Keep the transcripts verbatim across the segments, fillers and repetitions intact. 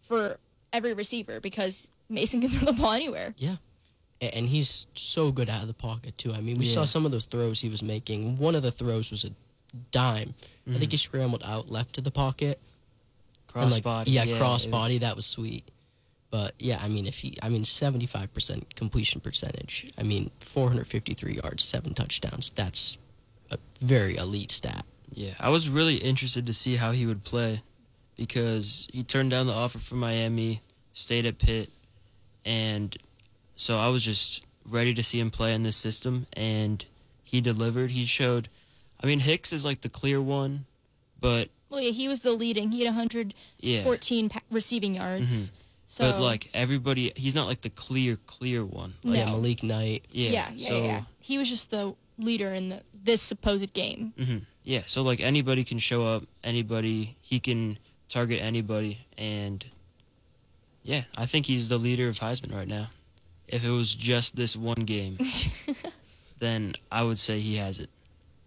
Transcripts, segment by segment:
for every receiver because Mason can throw the ball anywhere. Yeah. And he's so good out of the pocket, too. I mean, we yeah. saw some of those throws he was making. One of the throws was a dime. Mm-hmm. I think he scrambled out left of the pocket. Cross like, body. Yeah, yeah cross body. That was sweet. But, yeah, I mean, if he, I mean, seventy-five percent completion percentage. I mean, four hundred fifty-three yards, seven touchdowns. That's a very elite stat. Yeah, I was really interested to see how he would play because he turned down the offer from Miami, stayed at Pitt, and so I was just ready to see him play in this system, and he delivered. He showed, I mean, Hicks is like the clear one, but... Well, yeah, he was the leading. He had one hundred fourteen yeah. pa- receiving yards. Mm-hmm. So, but, like, everybody, he's not like the clear, clear one. No. Like, Yeah, Malik Knight. Yeah, yeah, yeah, so, yeah, yeah. He was just the leader in the, this supposed game. Mm-hmm. Yeah, so, like, anybody can show up, anybody, he can target anybody, and, yeah, I think he's the leader of Heisman right now. If it was just this one game, then I would say he has it.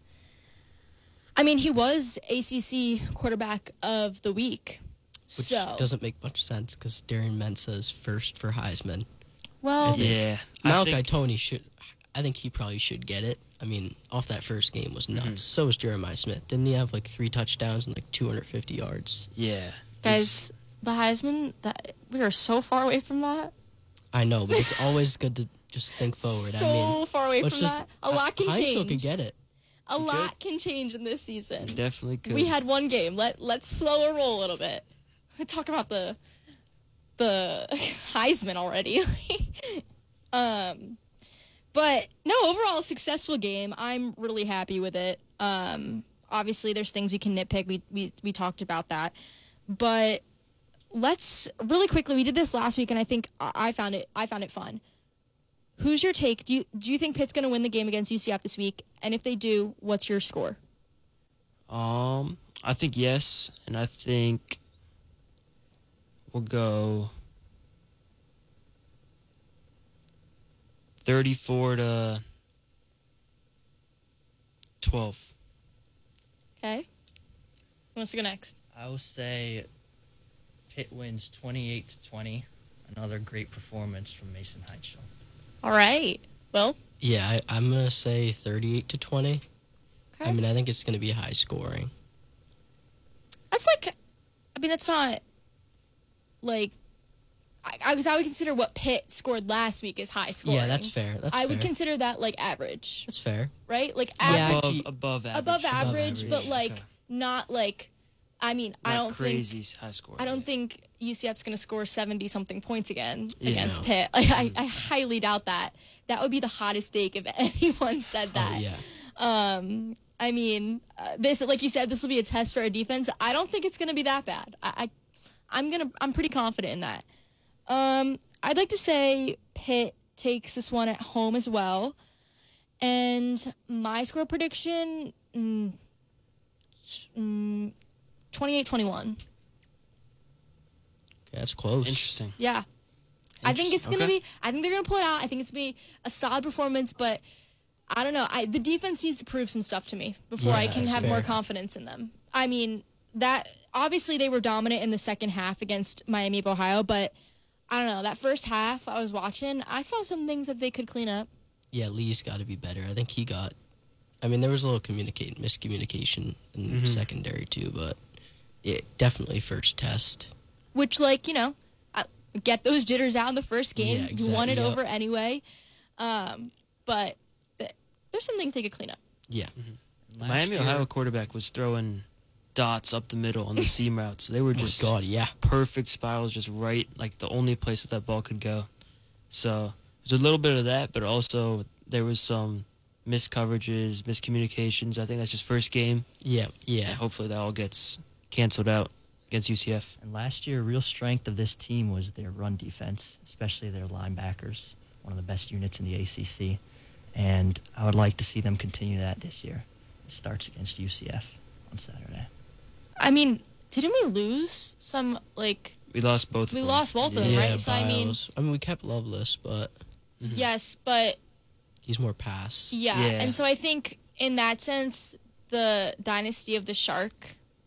I mean, he was A C C quarterback of the week. Which so. doesn't make much sense because Darian Mensah is first for Heisman. Well, yeah. Malachi think, Tony should, I think he probably should get it. I mean, off that first game was nuts. Mm-hmm. So was Jeremiah Smith. Didn't he have like three touchdowns and like two hundred fifty yards? Yeah. Guys, the Heisman, that we are so far away from that. I know, but it's always good to just think forward. So I mean, far away from just, that. A lot can Heinzel change. could get it. A He lot could. can change in this season. Definitely could. We had one game. Let let's slow a roll a little bit. Talk about the the Heisman already. um, but no, overall successful game. I'm really happy with it. Um, obviously there's things we can nitpick. We we we talked about that, but let's really quickly. We did this last week, and I think I found it. I found it fun. Who's your take? Do you do you think Pitt's going to win the game against U C F this week? And if they do, what's your score? Um, I think yes, and I think we'll go thirty-four to twelve. Okay. Who wants to go next? I will say Pitt wins twenty-eight to twenty. Another great performance from Mason Heinzel. All right. Well. Yeah, I, I'm going to say thirty-eight to twenty. Okay. I mean, I think it's going to be high scoring. That's like, I mean, that's not like, I, I, 'cause I would consider what Pitt scored last week as high scoring. Yeah, that's fair. That's I fair. would consider that like average, That's fair. right? Like Yeah, average, Above, actually- above average. above average, average, but like okay. not like, I mean, I Not don't crazy think, high score. I don't think U C F's going to score seventy something points again Yeah. against Pitt. Like, I, I highly doubt that. That would be the hottest take if anyone said that. Oh, yeah. Um, I mean, uh, this, like you said, this will be a test for our defense. I don't think it's going to be that bad. I, I, I'm gonna, I'm pretty confident in that. Um, I'd like to say Pitt takes this one at home as well, and my score prediction, mm, mm, twenty-eight twenty-one. Okay, that's close. Interesting. Yeah. I think it's going to Okay. be, I think they're going to pull it out. I think it's going to be a solid performance, but I don't know. I The defense needs to prove some stuff to me before Yeah, I can that's have fair. more confidence in them. I mean, that, obviously they were dominant in the second half against Miami of Ohio, but I don't know. That first half I was watching, I saw some things that they could clean up. Yeah, Lee's got to be better. I think he got, I mean, there was a little communicate, miscommunication in Mm-hmm. secondary too, but it definitely first test. Which, like, you know, I, get those jitters out in the first game. Yeah, You won it exactly, yep. over anyway. Um, but th- there's some things they could clean up. Yeah. Last Miami, year- Ohio quarterback was throwing dots up the middle on the seam routes. They were Oh just my God, yeah. perfect spirals, just right, like the only place that that ball could go. So there's a little bit of that, but also there was some missed coverages, miscommunications. I think that's just first game. Yeah, yeah. And hopefully that all gets canceled out against U C F. And last year, a real strength of this team was their run defense, especially their linebackers, one of the best units in the A C C. And I would like to see them continue that this year. It starts against U C F on Saturday. I mean, didn't we lose some, like, We lost both we of them. lost both of them, yeah, right? So, I mean, Biles. I mean, we kept Loveless, but yes, but he's more pass. yeah. Yeah. And so I think in that sense, the dynasty of the Shark,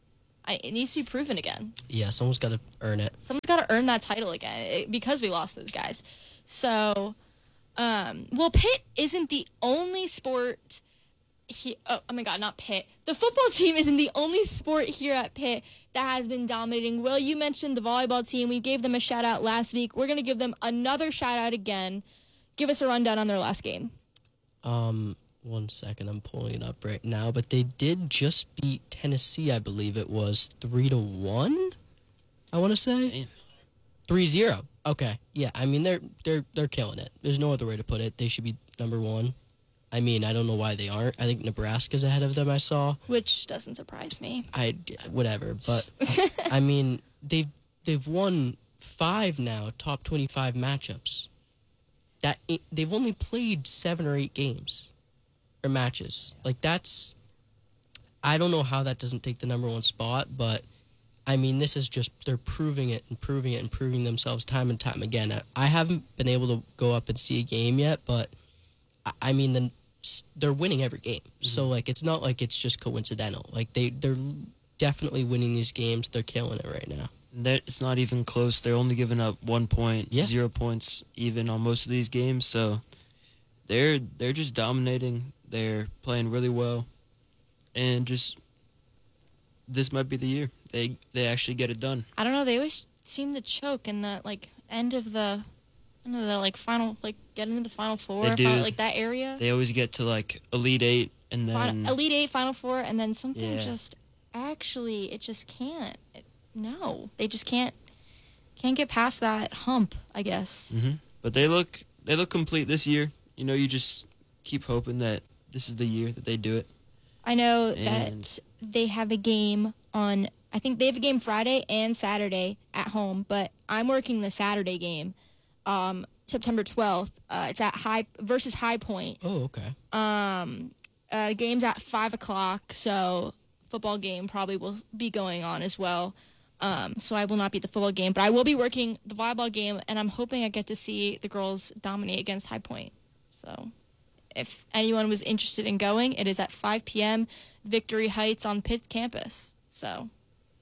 I, it needs to be proven again. Yeah, someone's got to earn it. Someone's got to earn that title again it, because we lost those guys. So, um, well, Pitt isn't the only sport. He, oh, oh my God, not Pitt. The football team isn't the only sport here at Pitt that has been dominating. Will, you mentioned the volleyball team. We gave them a shout out last week. We're going to give them another shout out again. Give us a rundown on their last game. Um, one second, I'm pulling it up right now. But they did just beat Tennessee, I believe it was three to one. I want to say Damn. three zero. Okay, yeah. I mean, they're they're they're killing it. There's no other way to put it. They should be number one. I mean, I don't know why they aren't. I think Nebraska's ahead of them. I saw. Which doesn't surprise me. I whatever, but I mean, they've they've won five now top twenty-five matchups. That they've only played seven or eight games or matches. Like that's, I don't know how that doesn't take the number one spot, but I mean, this is just they're proving it and proving it and proving themselves time and time again. I, I haven't been able to go up and see a game yet, but I, I mean, the, they're winning every game. Mm-hmm. So like, it's not like it's just coincidental. Like they they're definitely winning these games. They're killing it right now. That it's not even close. They're only giving up one point, Yeah. zero points even on most of these games. So they're they're just dominating. They're playing really well, and just this might be the year they they actually get it done. I don't know. They always seem to choke in the like end of the, end of the like final like get into the final four, They do. final- like that area. They always get to like Elite Eight, and then Final, Elite Eight, Final Four, and then something Yeah. just actually it just can't. It, no, they just can't can't get past that hump. I guess. hmm But they look they look complete this year. You know, you just keep hoping that this is the year that they do it. I know And- that they have a game on. I think they have a game Friday and Saturday at home, but I'm working the Saturday game, um, September twelfth. Uh, it's at High versus High Point. Oh, okay. Um, uh, game's at five o'clock, so football game probably will be going on as well. Um, so I will not be at the football game, but I will be working the volleyball game, and I'm hoping I get to see the girls dominate against High Point. So, if anyone was interested in going, it is at five p.m. Victory Heights on Pitt campus. So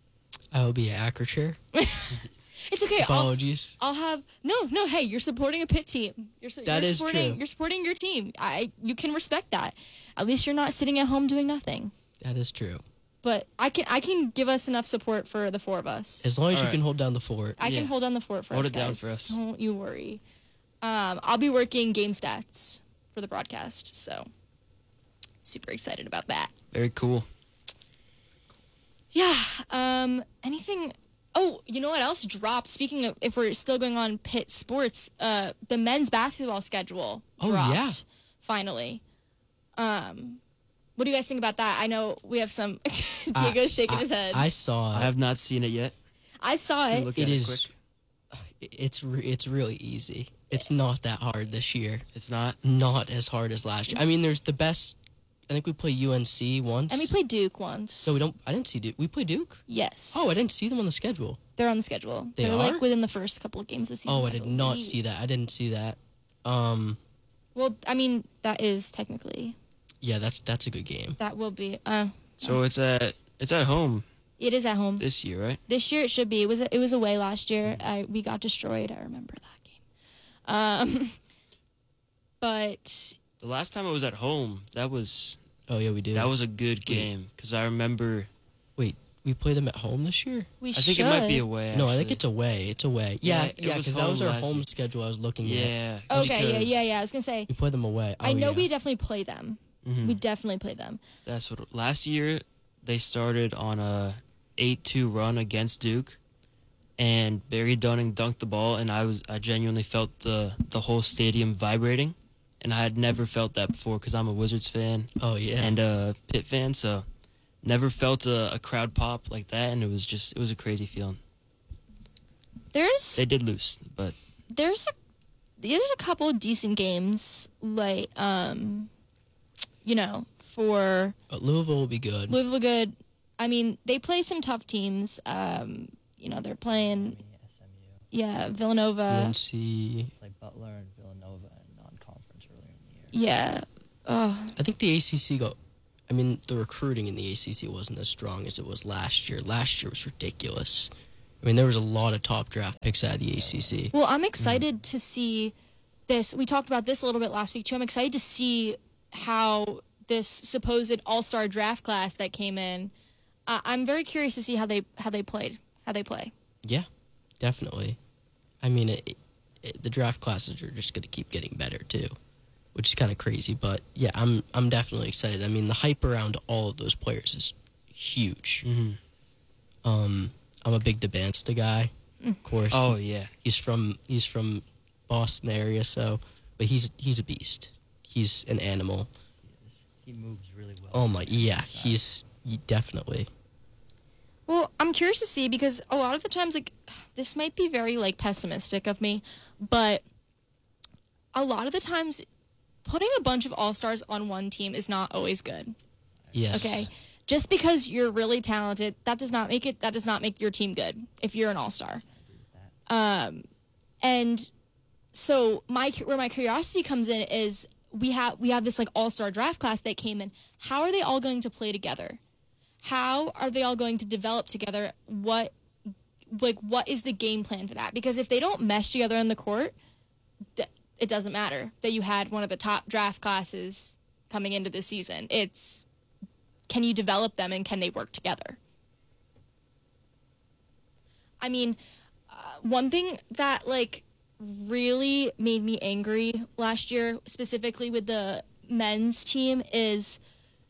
I will be at Acrochair. it's okay. I'll, Apologies. I'll have no, no. Hey, you're supporting a Pitt team. You're, su- That you're is supporting, true. You're supporting your team. I you can respect that. At least you're not sitting at home doing nothing. That is true. But I can I can give us enough support for the four of us. As long as All you right. can hold down the fort. I Yeah. can hold down the fort for Hold us, it down guys. for us. Don't you worry. Um, I'll be working game stats for the broadcast, so super excited about that. Very cool. Yeah. Um. Anything? Oh, you know what else dropped? Speaking of, if we're still going on Pitt sports, uh, the men's basketball schedule Oh, dropped yeah. finally. Um, what do you guys think about that? I know we have some. Diego's shaking I, his head. I I, saw I it. have not seen it yet. saw Can it. look It at is. quick. It's re- it's really easy. It's not that hard this year. It's not. Not as hard as last year. I mean, there's the best. I think we play U N C once. And we played Duke once. No, we don't. I didn't see Duke. We play Duke. Yes. Oh, I didn't see them on the schedule. They're on the schedule. They They're are? like within the first couple of games this season. Oh, I did not believe. see that. I didn't see that. Um, Well, I mean, that is technically yeah, that's that's a good game. that will be. Uh, So it's at it's at home it is at home this year, right? this year. It should be. It was it was away last year. I we got destroyed. I remember that game. Um, but The last time I was at home, that was Oh yeah, we do. that was a good game because I remember. Wait, we play them at home this year? we I should. think it might be away. No, I think actually. it's away. It's away. Yeah, Yeah, it yeah, was because that was home our last home year. schedule I was looking at. Yeah. Okay. Yeah. because Yeah. Yeah. I was gonna say. We play them away. I Oh, know yeah. we definitely play them. mhm. We definitely play them. That's what last year they started on a eight two run against Duke, and Barry Dunning dunked the ball, and I was I genuinely felt the the whole stadium vibrating, and I had never felt that before because I'm a Wizards fan Oh yeah. and a Pitt fan, so never felt a, a crowd pop like that, and it was just it was a crazy feeling. There's They did lose, but there's a there's a couple of decent games like um, you know, for But Louisville will be good. Louisville. Good. I mean, they play some tough teams. Um, you know, they're playing S M U, yeah Villanova. U N C. like Butler and Villanova in non-conference earlier in the year. Yeah. Oh, I think the A C C got I mean, the recruiting in the A C C wasn't as strong as it was last year. Last year was ridiculous. I mean, there was a lot of top draft picks out of the A C C. Well, I'm excited to see this. We talked about this a little bit last week, too. I'm excited to see how this supposed all-star draft class that came in, uh, I'm very curious to see how they how they played, how they play. Yeah, definitely. I mean, it, it, the draft classes are just going to keep getting better, too, which is kind of crazy. But, yeah, I'm I'm definitely excited. I mean, the hype around all of those players is huge. Mm-hmm. Um, I'm a big DeBansta guy, of course. Oh yeah, He's from he's from Boston area, so but he's he's a beast. He's an animal. He moves really well. Oh my, yeah, Inside. he's he definitely. Well, I'm curious to see because a lot of the times, like, this might be very, like, pessimistic of me, but a lot of the times putting a bunch of all-stars on one team is not always good. Yes. Okay? Just because you're really talented, that does not make it that does not make your team good if you're an all-star. Um and so my where my curiosity comes in is we have we have this like all-star draft class that came in. How are they all going to play together? How are they all going to develop together? What like what is the game plan for that? Because if they don't mesh together on the court, th- it doesn't matter that you had one of the top draft classes coming into this season. It's can you develop them and can they work together? I mean, uh, one thing that like really made me angry last year, specifically with the men's team, is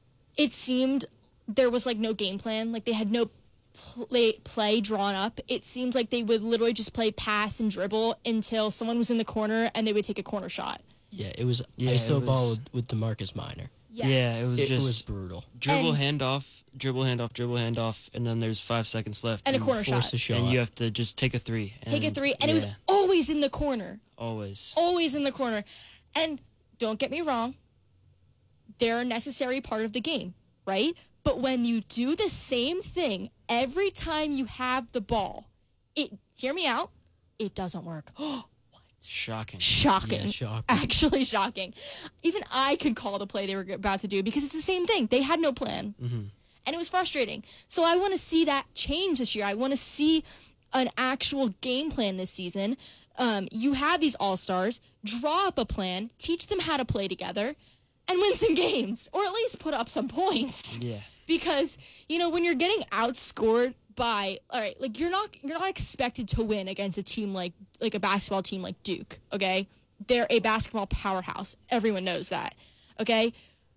it seemed there was like no game plan. Like they had no play, play drawn up. It seems like they would literally just play pass and dribble until someone was in the corner and they would take a corner shot. Yeah, it was Yeah, I S O it ball was- with, with DeMarcus Minor. yeah. it was It, just was brutal. dribble And- handoff, dribble handoff, dribble handoff, and then there's five seconds left. And a You corner Force shot. a shot. And you have to just take a three. Take a and- three, and it was yeah, always in the corner. always. Always in the corner. And don't get me wrong, they're a necessary part of the game, right? But when you do the same thing every time you have the ball, it hear me out, it doesn't work. Shocking. Shocking. Yeah, shocking. Actually shocking. Even I could call the play they were about to do because it's the same thing. They had no plan. Mm-hmm. And it was frustrating. So I want to see that change this year. I want to see an actual game plan this season. Um, you have these all-stars. Draw up a plan. Teach them how to play together. And win some games. Or at least put up some points. Yeah. Because, you know, when you're getting outscored by, all right, like you're not you're not expected to win against a team like like a basketball team like Duke, okay? They're a basketball powerhouse. Everyone knows that, okay?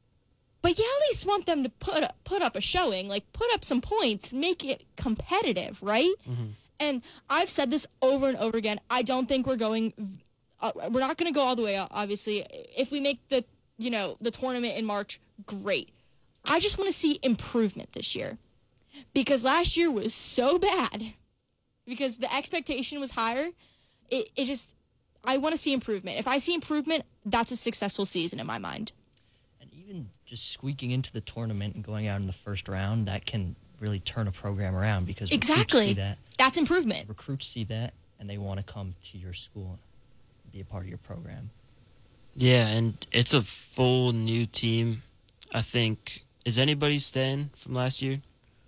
But you at least want them to put up, put up a showing, like put up some points, make it competitive, right? Mm-hmm. And I've said this over and over again. I don't think we're going, uh, we're not going to go all the way, obviously. If we make the, you know, the tournament in March, great. I just want to see improvement this year. Because last year was so bad. Because the expectation was higher. It, it just, I want to see improvement. If I see improvement, that's a successful season in my mind. And even just squeaking into the tournament and going out in the first round, that can really turn a program around because recruits Exactly. see that. That's improvement. Recruits see that, and they want to come to your school and be a part of your program. Yeah, and it's a full new team. I think. Is anybody staying from last year?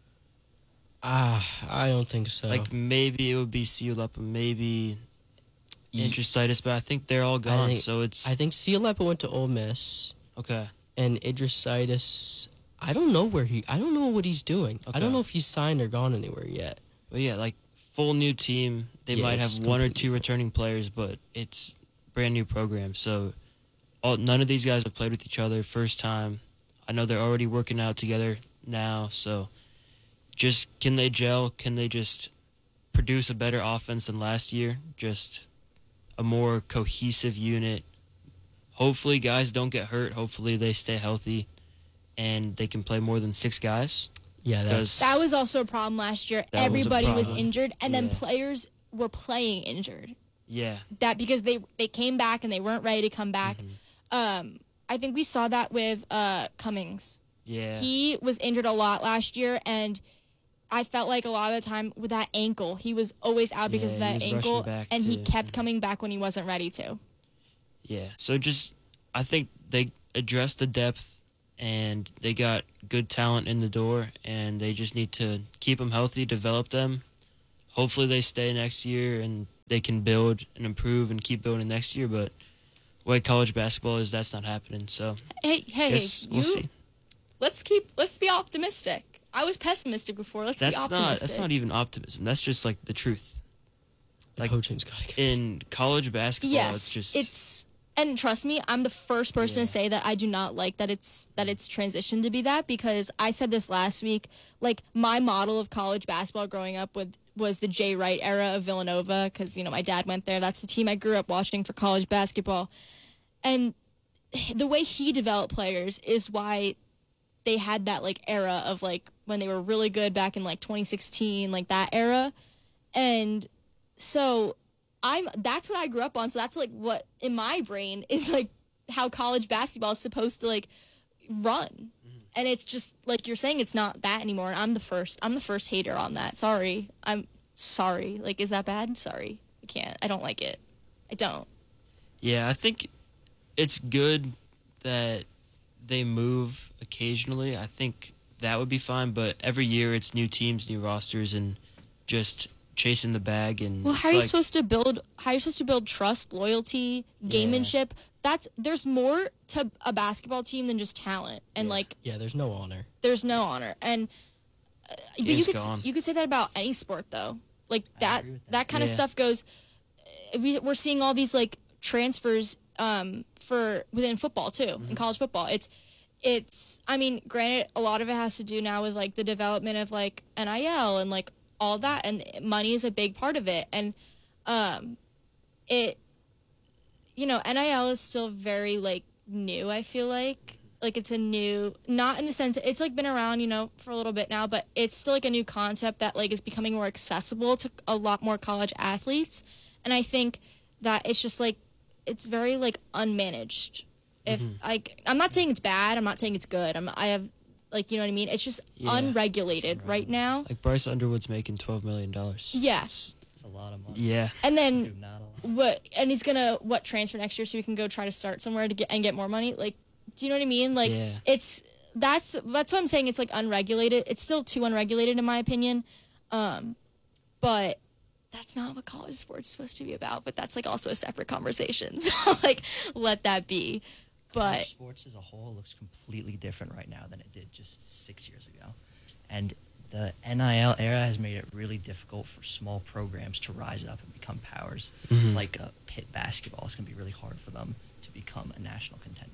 Ah, I don't think so. Like maybe it would be sealed up, and maybe Ye- Idrisitis, but I think they're all gone. think- so it's I think Cialepa went to Ole Miss, okay. and Idrisitis, I don't know where he, I don't know what he's doing. I Okay. don't know if he's signed or gone anywhere yet. But yeah, like full new team. They Yeah, might it's have one or completely two returning players, but it's brand new program. So all none of these guys have played with each other first time. I know they're already working out together now, so just can they gel? Can they just produce a better offense than last year? Just a more cohesive unit. Hopefully guys don't get hurt. Hopefully they stay healthy and they can play more than six guys. Yeah, that's That was also a problem last year. That was a Everybody was, problem. injured, and then Yeah. players were playing injured. Yeah. That because they they came back and they weren't ready to come back. Mm-hmm. Um, I think we saw that with uh, Cummings. Yeah. He was injured a lot last year, and I felt like a lot of the time with that ankle, he was always out because Yeah, of he that was rushing ankle, back and he too. kept Mhm. coming back when he wasn't ready to. Yeah. So just I think they addressed the depth and they got good talent in the door, and they just need to keep them healthy, develop them. Hopefully they stay next year and they can build and improve and keep building next year, but the way college basketball is, that's not happening. So Hey, hey, guess hey, we'll you, see. let's keep, let's be optimistic. I was pessimistic before. Let's That's be not optimistic. that's not even optimism. That's just like the truth. The Like, coaching's got to get. In college basketball, Yes, it's just it's and trust me, I'm the first person Yeah. to say that I do not like that it's that it's transitioned to be that, because I said this last week. Like, my model of college basketball growing up with was the Jay Wright era of Villanova, because you know my dad went there. That's the team I grew up watching for college basketball, and the way he developed players is why they had that like era of like when they were really good back in like twenty sixteen, like that era. And so I'm that's what I grew up on. So that's like what in my brain is like how college basketball is supposed to like run. And it's just like you're saying, it's not that anymore. And I'm the first I'm the first hater on that. Sorry. I'm sorry. Like, is that bad? Sorry. I can't. I don't like it. I don't. Yeah, I think it's good that they move occasionally. I think that would be fine, but every year it's new teams, new rosters, and just chasing the bag. And Well, it's how are you like- supposed to build? How are you supposed to build trust, loyalty, gamemanship? That's there's more to a basketball team than just talent, and Yeah. like Yeah, there's no honor. there's no honor. And uh, but you Game's could gone. you could say that about any sport though. Like I that agree with that, that. kind of Yeah. stuff goes. uh, We we're seeing all these like transfers um for within football too, Mm-hmm. in college football. It's it's I mean, granted, a lot of it has to do now with like the development of like N I L and like all that, and money is a big part of it. And um it you know, N I L is still very like new, I feel like. Like it's a new, not in the sense it's like been around, you know, for a little bit now, but it's still like a new concept that like is becoming more accessible to a lot more college athletes. And I think that it's just like it's very like unmanaged. If like I'm not saying it's bad, I'm not saying it's good. I'm I have like, you know what I mean? It's just Yeah. unregulated right now. like Bryce Underwood's making twelve million dollars. Yes. It's a lot of money. Yeah. And then Dude, not a lot. what and he's gonna what transfer next year so he can go try to start somewhere to get and get more money. Like, do you know what I mean? Like, Yeah. it's that's that's what I'm saying. It's like unregulated. It's still too unregulated in my opinion. Um, but that's not what college sports is supposed to be about. But that's like also a separate conversation. So like, let that be. College But sports as a whole looks completely different right now than it did just six years ago. And the N I L era has made it really difficult for small programs to rise up and become powers. Mhm. Like uh, Pitt basketball, it's going to be really hard for them to become a national contender.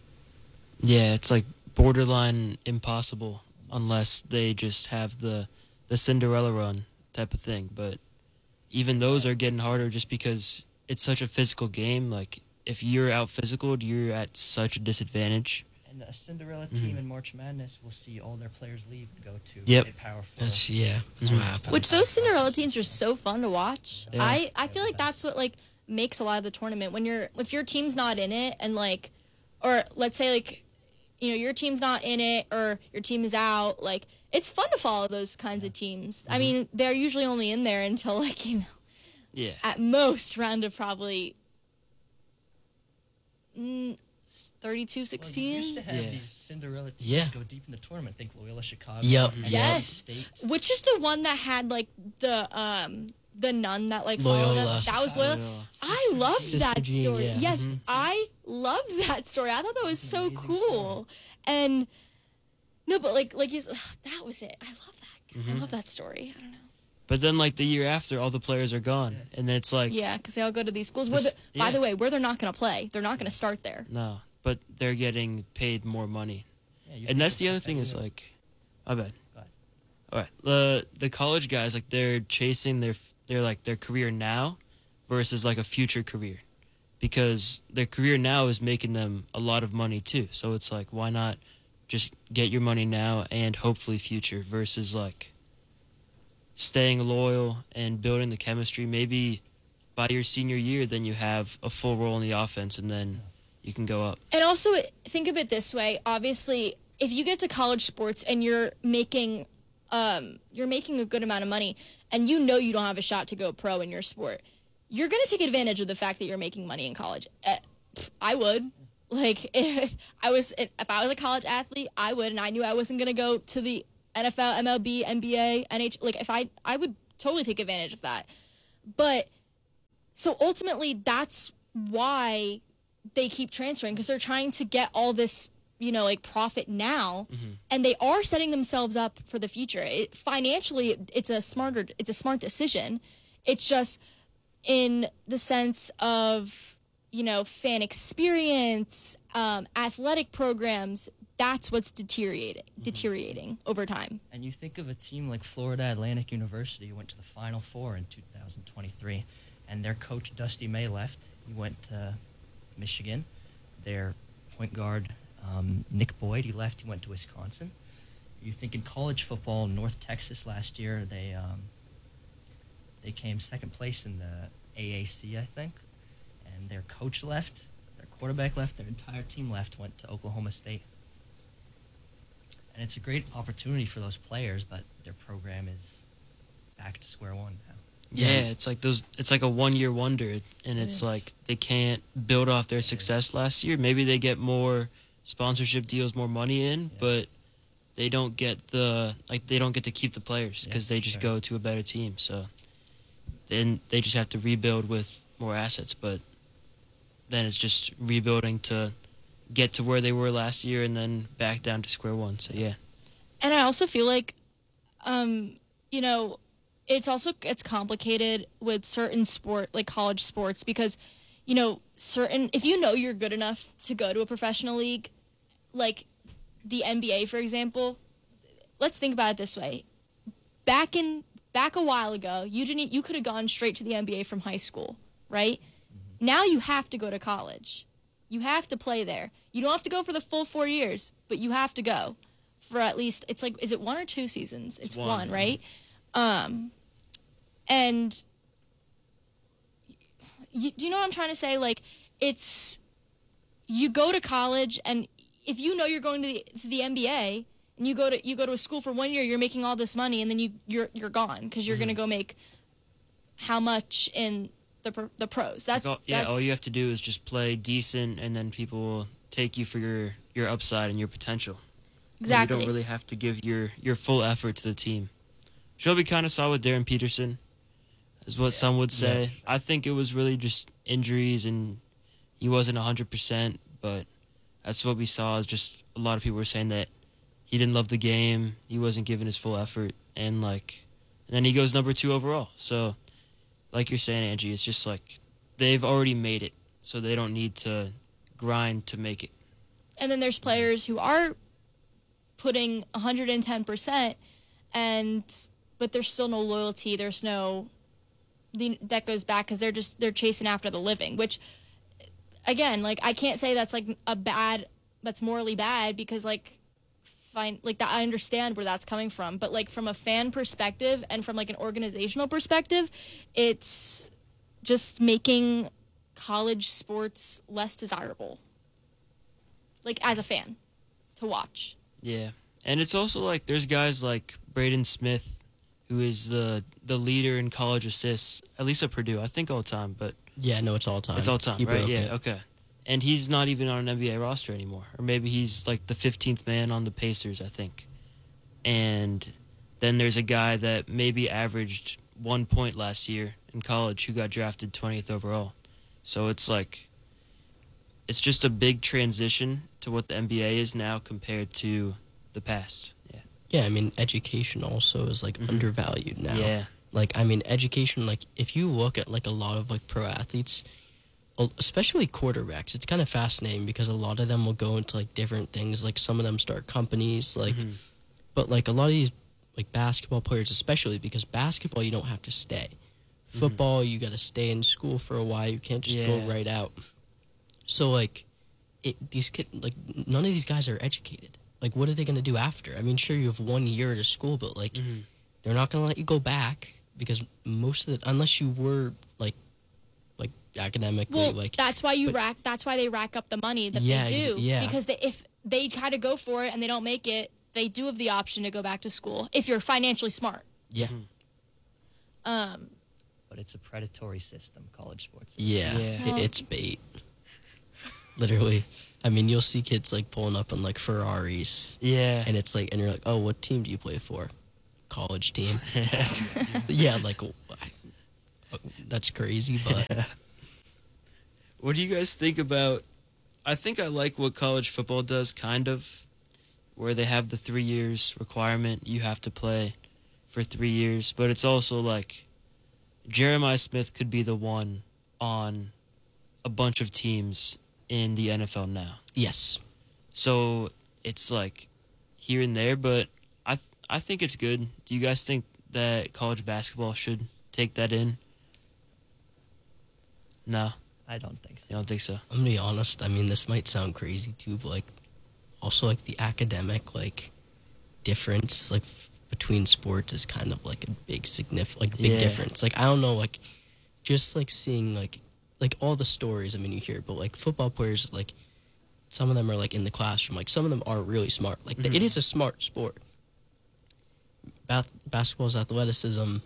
Yeah, it's like borderline impossible unless they just have the the Cinderella run type of thing. But even those are getting harder just because it's such a physical game. Like, if you're out physical, you're at such a disadvantage. And a Cinderella team Mhm. in March Madness will see all their players leave and go to Yep. a Power Four. That's yeah. That's Mhm. what happens. which those Cinderella teams are so fun to watch. Yeah. I I feel like that's what like makes a lot of the tournament when you're if your team's not in it and like, or let's say like, you know, your team's not in it or your team is out, like it's fun to follow those kinds of teams. I mean, they're usually only in there until like, you know, Yeah. at most round of probably mm, thirty-two Well, you sixteen. used to have Yeah. these Cinderella teams Yeah. go deep in the tournament. Think Loyola Chicago. Yep, and yep. Yes. State. Which is the one that had like the um the nun that like followed Loyola. us? That was Loyola. Loyola. I loved Sister that Jean, story. yeah. Yes, Mhm. I loved that story. I thought that was It's an so amazing cool. And no, but like like you, s- that was it. I love that. I Mhm. love that story. I don't know. But then, like, the year after, all the players are gone. And then it's like, Yeah, because they all go to these schools. Where This- the, By yeah. the way, where they're not going to play. They're not going to start there. no. But they're getting paid more money. Yeah, you And think that's of the other F A thing is, U. like, my bad. Go ahead. All right. The the college guys, like, they're chasing their their like their career now versus like a future career, because their career now is making them a lot of money too. So it's like, why not just get your money now and hopefully future versus like staying loyal and building the chemistry. Maybe by your senior year, then you have a full role in the offense, and then you can go up. And also, think of it this way. Obviously, if you get to college sports and you're making, um, you're making a good amount of money, and you know you don't have a shot to go pro in your sport, you're gonna take advantage of the fact that you're making money in college. Uh, pff, I would. Like if I was if I was a college athlete, I would, and I knew I wasn't gonna go to the N F L, M L B, N B A, N H. Like if I I would totally take advantage of that. But so ultimately, that's why they keep transferring, because they're trying to get all this, you know, like profit now, Mm-hmm. and they are setting themselves up for the future. It, financially, it's a smarter, it's a smart decision. It's just in the sense of, you know, fan experience, um, athletic programs. That's what's deteriorating, deteriorating over time. And you think of a team like Florida Atlantic University, who went to the Final Four in two thousand twenty-three, and their coach Dusty May left. He went to Michigan. Their point guard um, Nick Boyd, he left. He went to Wisconsin. You think in college football, North Texas last year, they um, they came second place in the A A C, I think, and their coach left, their quarterback left, their entire team left, went to Oklahoma State. And it's a great opportunity for those players, but their program is back to square one now. Yeah, it's like those. It's like a one-year wonder, and it's Yes. like they can't build off their success last year. Maybe they get more sponsorship deals, more money in, Yeah. but they don't get the like they don't get to keep the players Yeah, because they just sure. go to a better team. So then they just have to rebuild with more assets. But then it's just rebuilding to get to where they were last year, and then back down to square one. So yeah, And I also feel like, um, you know, it's also it's complicated with certain sport, like college sports, because, you know, certain if you know you're good enough to go to a professional league, like the N B A, for example. Let's think about it this way: back in back a while ago, you didn't you could have gone straight to the N B A from high school, right? Now you have to go to college. You have to play there. You don't have to go for the full four years, but you have to go for at least, it's like, is it one or two seasons? It's, one, one, yeah. right? Um, and you, do you know what I'm trying to say? Like, it's, you go to college, and if you know you're going to the, to the N B A, and you go to you go to a school for one year, you're making all this money, and then you you're you're gone because you're Mhm. gonna go make how much in the pro- the pros. That's Like, all, yeah. All that's- you have to do is just play decent, and then people will take you for your your upside and your potential. exactly. You don't really have to give your, your full effort to the team. Shelby kind of saw with Darren Peterson, is what some would say. Yeah. I think it was really just injuries, and he wasn't one hundred percent, but that's what we saw. Is just a lot of people were saying that he didn't love the game, he wasn't giving his full effort, and like, and then he goes number two overall. So, like you're saying, Angie, it's just like they've already made it, so they don't need to grind to make it. And then there's players who are putting one hundred ten percent, and but there's still no loyalty. There's no the, that goes back because they're just they're chasing after the living. Which, again, like I can't say that's like a bad that's morally bad, because like fine like that I understand where that's coming from. But like from a fan perspective and from like an organizational perspective, it's just making college sports less desirable. Like as a fan, to watch. Yeah, and it's also like there's guys like Braden Smith, who is the the leader in college assists, at least at Purdue. I think all time, but Yeah, no, it's all time. it's all time, He right? broke Yeah, it. okay. And he's not even on an N B A roster anymore, or maybe he's like the fifteenth man on the Pacers, I think. And then there's a guy that maybe averaged one point last year in college who got drafted twentieth overall. So it's like, it's just a big transition to what the N B A is now compared to the past. Yeah. Yeah, I mean, education also is like Mhm. undervalued now. Yeah. Like, I mean, education, like, if you look at like a lot of like pro athletes, el- especially quarterbacks, it's kind of fascinating because a lot of them will go into like different things. Like, some of them start companies, like, Mhm. but like a lot of these like basketball players, especially because basketball, you don't have to stay. Football, you got to stay in school for a while. You can't just go Yeah. right out. So like, it these kid like none of these guys are educated. Like, what are they gonna do after? I mean, sure, you have one year to school, but like, Mhm. they're not gonna let you go back because most of the unless you were like, like academically, Well, like that's why you but- rack. That's why they rack up the money that Yeah, they ex- do. yeah. Because they, if they kind of go for it and they don't make it, they do have the option to go back to school if you're financially smart. yeah, Mhm. Um, But it's a predatory system, college sports. yeah, Yeah. It, it's bait. Literally. I mean, you'll see kids like pulling up on like Ferraris, Yeah. and it's like, and you're like, oh, what team do you play for? College team. Yeah, like oh, I- that's crazy, but What do you guys think about? I think I like what college football does, kind of, where they have the three years requirement. You have to play for three years, but it's also like Jeremiah Smith could be the one on a bunch of teams in the N F L now. yes. So it's like here and there, but I th- I think it's good. Do you guys think that college basketball should take that in? No, I don't think so. you don't think so. I'm gonna be honest. I mean, this might sound crazy too, but like, also like the academic like difference like f- between sports is kind of like a big significant like big Yeah. difference. Like I don't know, like just like seeing like like all the stories. I mean, you hear, but like football players, like some of them are like in the classroom. Like some of them are really smart. Like Mhm. it is a smart sport. Bath- basketball's athleticism.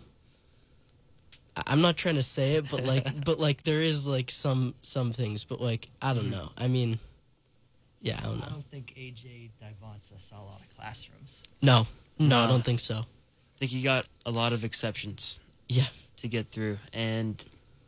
I- I'm not trying to say it, but like, but like, there is like some some things, but like, I don't know. I mean, yeah, I don't I know. don't think A J Divanza saw a lot of classrooms. No, no, I No. don't think so. I think you got a lot of exceptions Yeah, to get through, and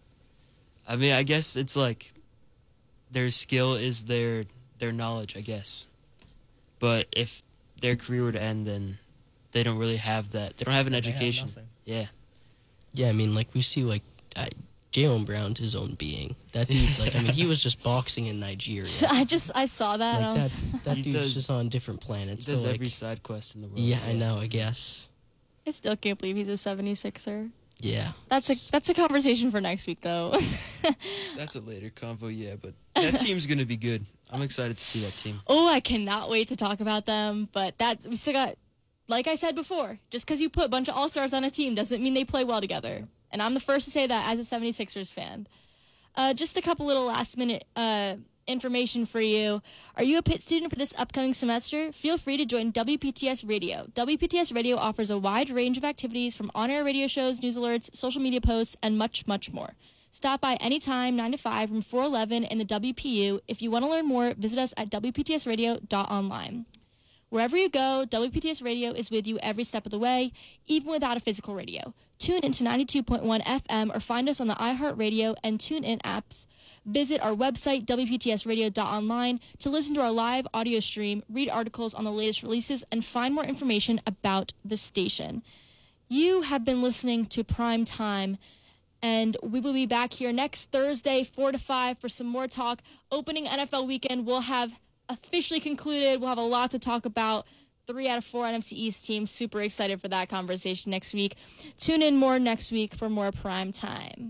I mean, I guess it's like their skill is their their knowledge, I guess. But if their career would end, then they don't really have that. They don't have an They have education. nothing. Yeah. yeah. I mean, like we see, like uh, Jalen Brown's his own being. That dude's like, I mean, he was just boxing in Nigeria. I just I saw that. and I Like was, that's that He dude's does- just on different He planets. does so, like, every side quest in the world. yeah, I know. I guess. I still can't believe he's a seventy-sixer. Yeah, That's a that's a conversation for next week though. That's a later convo, yeah, but that team's going to be good. I'm excited to see that team. Oh, I cannot wait to talk about them. But that we still got, like I said before, just because you put a bunch of all stars on a team doesn't mean they play well together. And I'm the first to say that as a seventy-sixers fan. Uh, just a couple little last minute uh, information for you. Are you a Pitt student for this upcoming semester? Feel free to join W P T S Radio. W P T S Radio offers a wide range of activities from on-air radio shows, news alerts, social media posts, and much, much more. Stop by anytime, nine to five, from four eleven in the W P U. If you want to learn more, visit us at w p t s radio dot online. Wherever you go, W P T S Radio is with you every step of the way, even without a physical radio. Tune in to ninety-two point one F M or find us on the iHeartRadio and TuneIn apps. Visit our website, w p t s radio dot online, to listen to our live audio stream, read articles on the latest releases, and find more information about the station. You have been listening to Prime Time, and we will be back here next Thursday, four to five, for some more talk. Opening N F L weekend will have officially concluded. We'll have a lot to talk about. Three out of four N F C East teams. Super excited for that conversation next week. Tune in more next week for more Prime Time.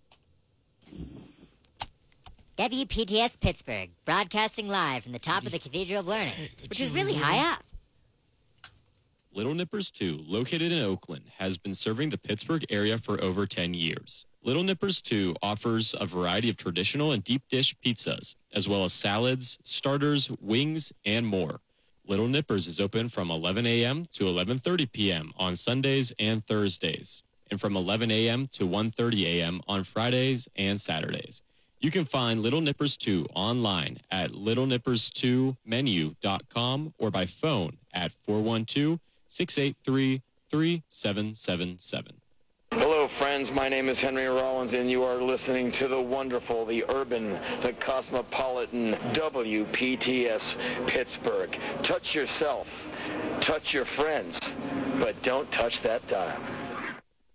W P T S Pittsburgh, broadcasting live from the top of the Cathedral of Learning, which is really high up. Little Nippers two, located in Oakland, has been serving the Pittsburgh area for over ten years. Little Nippers two offers a variety of traditional and deep dish pizzas, as well as salads, starters, wings, and more. Little Nippers is open from eleven a.m. to eleven thirty p.m. on Sundays and Thursdays, and from eleven a.m. to one thirty a.m. on Fridays and Saturdays. You can find Little Nippers two online at little nippers two menu dot com or by phone at four one two, six eight three, three seven seven seven. Hello, friends. My name is Henry Rollins, and you are listening to the wonderful, the urban, the cosmopolitan W P T S Pittsburgh. Touch yourself, touch your friends, but don't touch that dial.